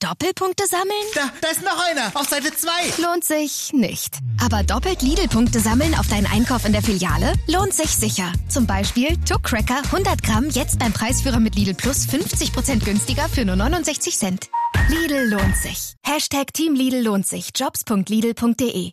Doppelpunkte sammeln? Da ist noch einer, auf Seite 2. Lohnt sich nicht. Aber doppelt Lidl-Punkte sammeln auf deinen Einkauf in der Filiale lohnt sich sicher. Zum Beispiel Tuck Cracker 100 Gramm jetzt beim Preisführer mit Lidl Plus 50% günstiger für nur 69 Cent. Lidl lohnt sich. Team Lidl lohnt sich. Jobs.lidl.de.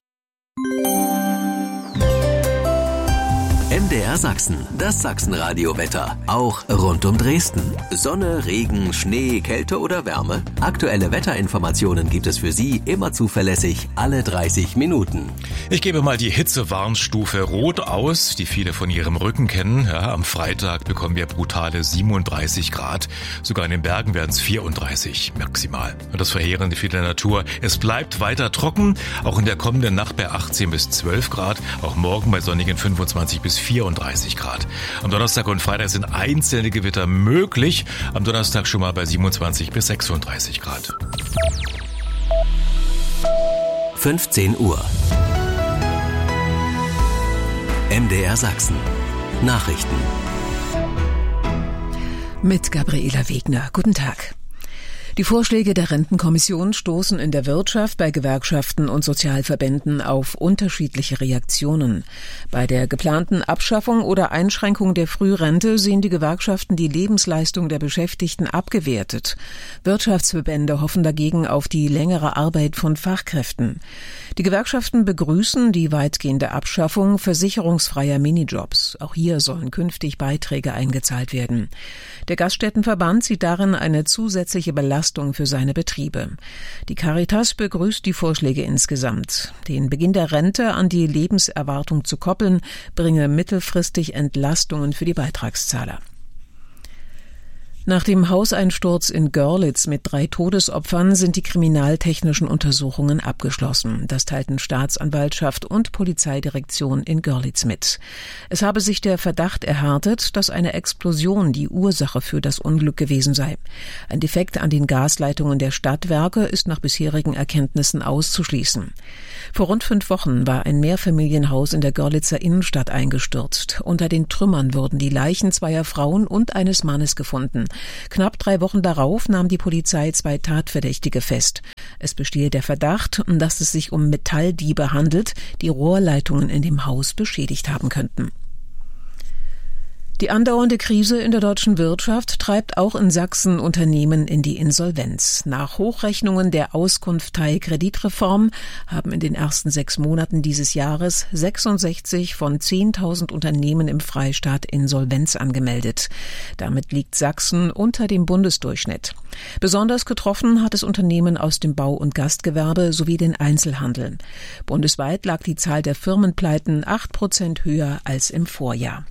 MDR Sachsen, das Sachsenradio-Wetter. Auch rund um Dresden. Sonne, Regen, Schnee, Kälte oder Wärme. Aktuelle Wetterinformationen gibt es für Sie immer zuverlässig alle 30 Minuten. Ich gebe mal die Hitzewarnstufe Rot aus, die viele von ihrem Rücken kennen. Ja, am Freitag bekommen wir brutale 37 Grad. Sogar in den Bergen werden es 34 maximal. Und das Verheerende für die Natur. Es bleibt weiter trocken, auch in der kommenden Nacht bei 18 bis 12 Grad. Auch morgen bei sonnigen 25 bis 34 Grad. Am Donnerstag und Freitag sind einzelne Gewitter möglich. Am Donnerstag schon mal bei 27 bis 36 Grad. 15 Uhr. MDR Sachsen. Nachrichten. Mit Gabriela Wegner. Guten Tag. Die Vorschläge der Rentenkommission stoßen in der Wirtschaft, bei Gewerkschaften und Sozialverbänden auf unterschiedliche Reaktionen. Bei der geplanten Abschaffung oder Einschränkung der Frührente sehen die Gewerkschaften die Lebensleistung der Beschäftigten abgewertet. Wirtschaftsverbände hoffen dagegen auf die längere Arbeit von Fachkräften. Die Gewerkschaften begrüßen die weitgehende Abschaffung versicherungsfreier Minijobs. Auch hier sollen künftig Beiträge eingezahlt werden. Der Gaststättenverband sieht darin eine zusätzliche Belastung für seine Betriebe. Die Caritas begrüßt die Vorschläge insgesamt. Den Beginn der Rente an die Lebenserwartung zu koppeln, bringe mittelfristig Entlastungen für die Beitragszahler. Nach dem Hauseinsturz in Görlitz mit 3 Todesopfern sind die kriminaltechnischen Untersuchungen abgeschlossen. Das teilten Staatsanwaltschaft und Polizeidirektion in Görlitz mit. Es habe sich der Verdacht erhärtet, dass eine Explosion die Ursache für das Unglück gewesen sei. Ein Defekt an den Gasleitungen der Stadtwerke ist nach bisherigen Erkenntnissen auszuschließen. Vor rund 5 Wochen war ein Mehrfamilienhaus in der Görlitzer Innenstadt eingestürzt. Unter den Trümmern wurden die Leichen 2 Frauen und eines Mannes gefunden. Knapp 3 Wochen darauf nahm die Polizei 2 Tatverdächtige fest. Es bestehe der Verdacht, dass es sich um Metalldiebe handelt, die Rohrleitungen in dem Haus beschädigt haben könnten. Die andauernde Krise in der deutschen Wirtschaft treibt auch in Sachsen Unternehmen in die Insolvenz. Nach Hochrechnungen der Auskunftei Kreditreform haben in den ersten 6 Monaten dieses Jahres 66 von 10.000 Unternehmen im Freistaat Insolvenz angemeldet. Damit liegt Sachsen unter dem Bundesdurchschnitt. Besonders getroffen hat es Unternehmen aus dem Bau- und Gastgewerbe sowie den Einzelhandel. Bundesweit lag die Zahl der Firmenpleiten 8% höher als im Vorjahr.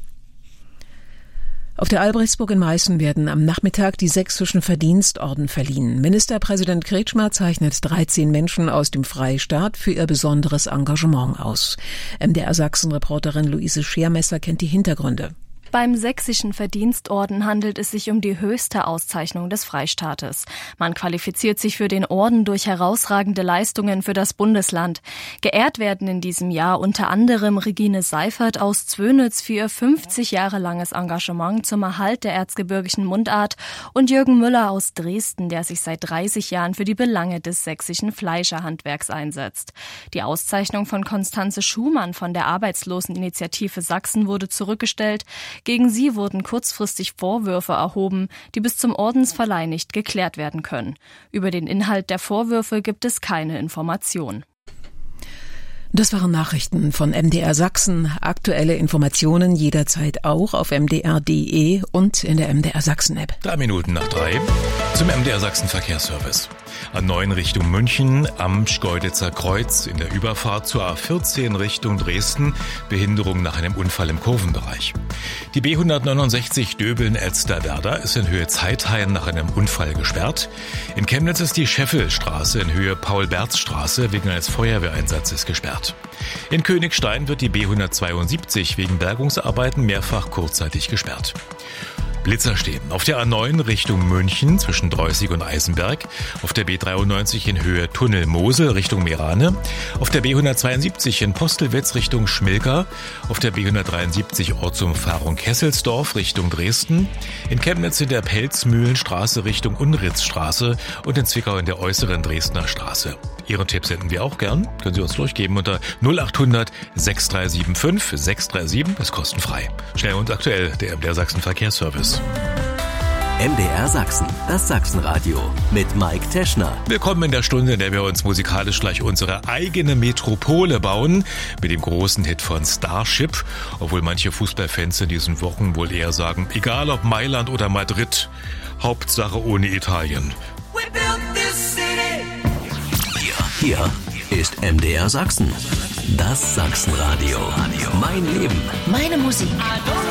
Auf der Albrechtsburg in Meißen werden am Nachmittag die sächsischen Verdienstorden verliehen. Ministerpräsident Kretschmer zeichnet 13 Menschen aus dem Freistaat für ihr besonderes Engagement aus. MDR Sachsen-Reporterin Luise Schermesser kennt die Hintergründe. Beim sächsischen Verdienstorden handelt es sich um die höchste Auszeichnung des Freistaates. Man qualifiziert sich für den Orden durch herausragende Leistungen für das Bundesland. Geehrt werden in diesem Jahr unter anderem Regine Seifert aus Zwönitz für ihr 50 Jahre langes Engagement zum Erhalt der erzgebirgischen Mundart und Jürgen Müller aus Dresden, der sich seit 30 Jahren für die Belange des sächsischen Fleischerhandwerks einsetzt. Die Auszeichnung von Konstanze Schumann von der Arbeitsloseninitiative Sachsen wurde zurückgestellt. Gegen sie wurden kurzfristig Vorwürfe erhoben, die bis zum Ordensverleih nicht geklärt werden können. Über den Inhalt der Vorwürfe gibt es keine Information. Das waren Nachrichten von MDR Sachsen. Aktuelle Informationen jederzeit auch auf mdr.de und in der MDR Sachsen-App. 3 Minuten nach 3 zum MDR Sachsen Verkehrsservice. A9 Richtung München am Schkeuditzer Kreuz in der Überfahrt zur A14 Richtung Dresden. Behinderung nach einem Unfall im Kurvenbereich. Die B169 Döbeln-Elsterwerda ist in Höhe Zeithain nach einem Unfall gesperrt. In Chemnitz ist die Scheffelstraße in Höhe Paul-Berz-Straße wegen eines Feuerwehreinsatzes gesperrt. In Königstein wird die B172 wegen Bergungsarbeiten mehrfach kurzzeitig gesperrt. Blitzer stehen. Auf der A9 Richtung München zwischen Dreußig und Eisenberg. Auf der B93 in Höhe Tunnel Mosel Richtung Meerane. Auf der B172 in Postelwitz Richtung Schmilka. Auf der B173 Ortsumfahrung Kesselsdorf Richtung Dresden. In Chemnitz in der Pelzmühlenstraße Richtung Unritzstraße und in Zwickau in der äußeren Dresdner Straße. Ihren Tipp senden wir auch gern. Können Sie uns durchgeben unter 0800 6375 637. Das ist kostenfrei. Schnell und aktuell, der MDR Sachsen Verkehrsservice. MDR Sachsen, das Sachsenradio mit Mike Teschner. Willkommen in der Stunde, in der wir uns musikalisch gleich unsere eigene Metropole bauen, mit dem großen Hit von Starship, obwohl manche Fußballfans in diesen Wochen wohl eher sagen, egal ob Mailand oder Madrid, Hauptsache ohne Italien. Hier ist MDR Sachsen, das Sachsenradio. Mein Leben, Meine Musik.